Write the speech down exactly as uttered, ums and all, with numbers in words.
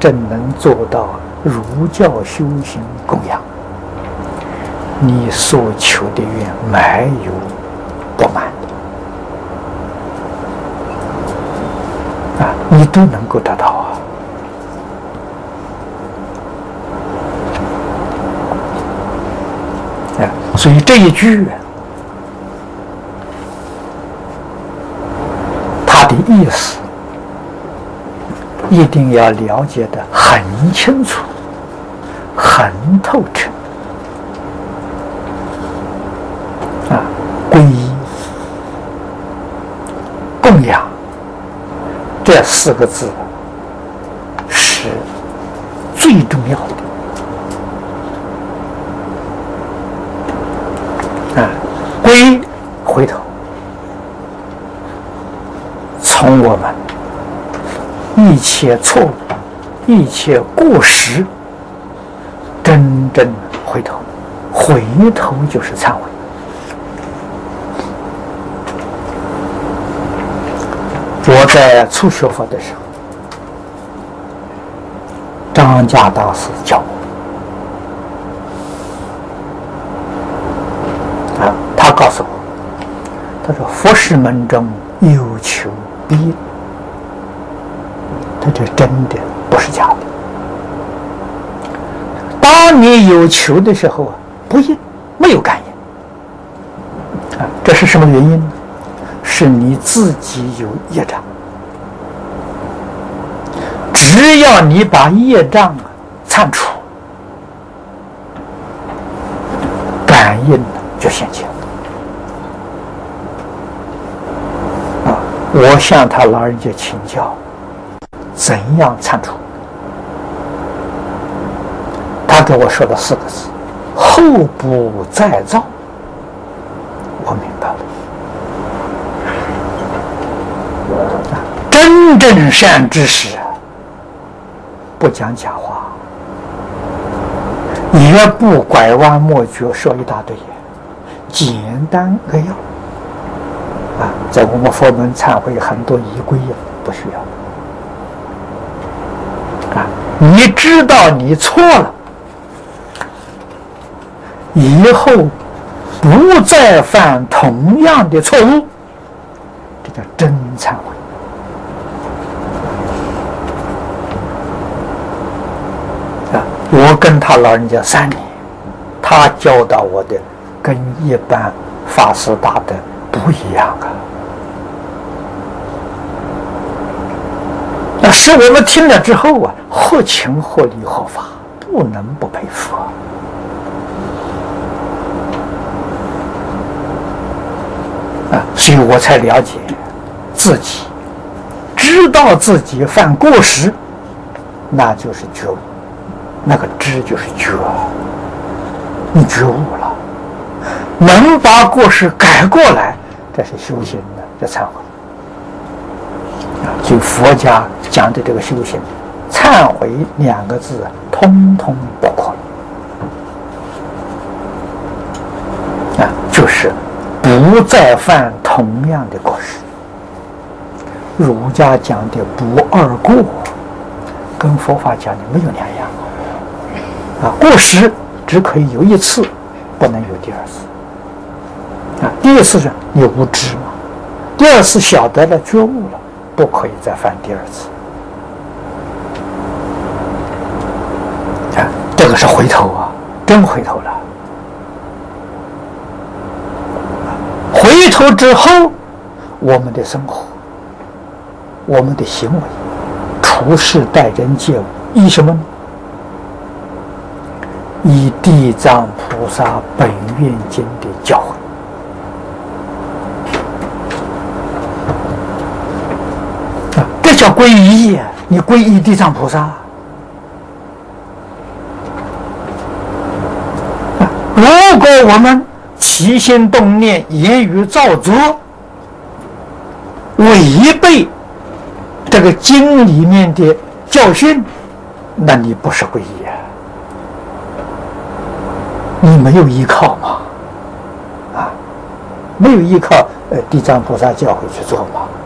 正能做到儒教修行供养，你所求的愿没有不满的啊，你都能够得到啊。啊，所以这一句它的意思一定要了解得很清楚、很透彻啊！皈依、供养这四个字是最重要的啊！皈，回头从我们一切错误、一切过失，真正回头，回头就是忏悔。我在初学佛的时候，张家大师教我，啊，他告诉我，他说佛事门中有求必应。他这真的不是假的。当你有求的时候啊，不应，没有感应啊，这是什么原因呢？是你自己有业障。只要你把业障啊铲除，感应就现前啊！我向他老人家请教。怎样铲除？他给我说了四个字：后不再造。我明白了，真正善知识不讲假话，也不拐弯抹角说一大堆，简单扼要啊！在我们佛门忏悔很多仪规呀，不需要。你知道你错了，以后不再犯同样的错误，这叫真忏悔啊！我跟他老人家三年，他教导我的跟一般法师大德不一样啊。那使我们听了之后啊，合情合理合法，不能不佩服啊！所以我才了解自己，知道自己犯过失，那就是觉悟，那个知就是觉，你觉悟了，能把过失改过来，这是修行的，这忏悔。所以佛家讲的这个修行，忏悔两个字通通包括了啊，就是不再犯同样的过失。儒家讲的不二过，跟佛法讲的没有两样啊。过失只可以有一次，不能有第二次啊。第一次是你无知嘛，第二次晓得了觉悟了，不可以再犯第二次啊！这个是回头啊，真回头了。回头之后，我们的生活、我们的行为、处事待人接物，依什么呢？依地藏菩萨本愿经的教诲。这叫皈依啊！你皈依地藏菩萨。如果我们起心动念、言语造作违背这个经里面的教训，那你不是皈依啊！你没有依靠嘛？啊，没有依靠呃地藏菩萨教诲去做嘛？